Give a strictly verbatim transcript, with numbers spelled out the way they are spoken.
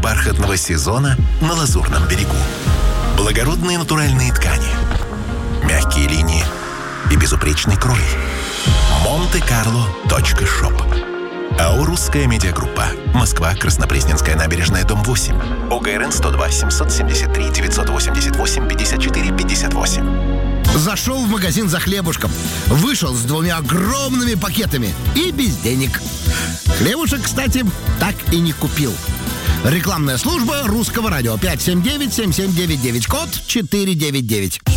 бархатного сезона на Лазурном берегу. Благородные натуральные ткани, мягкие линии и безупречный крой. Монте-Карло точка шоп. АО «Русская медиагруппа». Москва, Краснопресненская набережная, дом восемь. ОГРН сто два семьсот семьдесят три девятьсот восемьдесят восемь пятьдесят четыре пятьдесят восемь. Зашел в магазин за хлебушком. Вышел с двумя огромными пакетами и без денег. Хлебушек, кстати, так и не купил. Рекламная служба Русского радио. пять семь девять семь семь девять девять, код четыре девять девять.